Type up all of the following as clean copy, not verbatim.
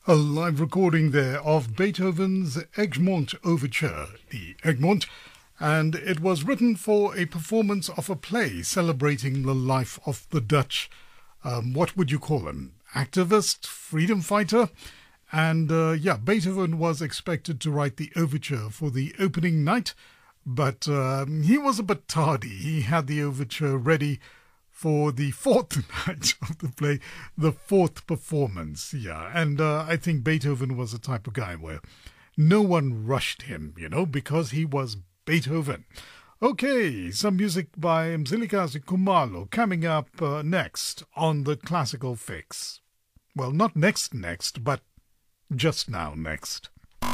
A live recording there of Beethoven's Egmont Overture, the Egmont, and it was written for a performance of a play celebrating the life of the Dutch, what would you call him, activist, freedom fighter? And Beethoven was expected to write the overture for the opening night, but he was a bit tardy. He had the overture ready for the fourth night of the play, the fourth performance. And I think Beethoven was the type of guy where no one rushed him, because he was Beethoven. Okay, some music by Mzilikazi Khumalo coming up next on the Classical Fix. Well, not next, but just now next.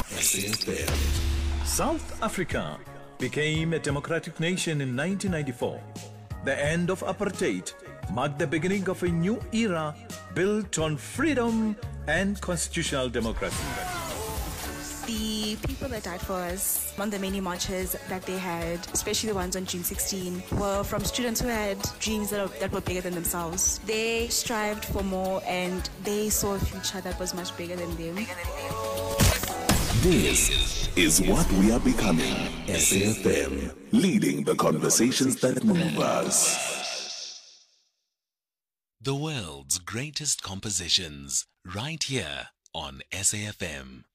South Africa became a democratic nation in 1994. The end of apartheid marked the beginning of a new era built on freedom and constitutional democracy. The people that died for us on the many marches that they had, especially the ones on June 16, were from students who had dreams that were bigger than themselves. They strived for more and they saw a future that was much bigger than them. This is what we are becoming. SAFM, leading the conversations that move us. The world's greatest compositions, right here on SAFM.